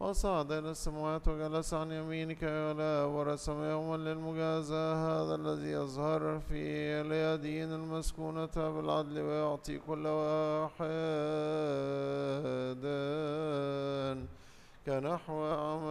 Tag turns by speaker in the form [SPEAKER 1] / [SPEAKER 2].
[SPEAKER 1] وصعد إلى السماوات وجلس عن يمينك يا الآب، ورسم يوما للمجازاة، هذا الذي يظهر في اليدين المسكونة بالعدل ويعطي كل واحد كنحو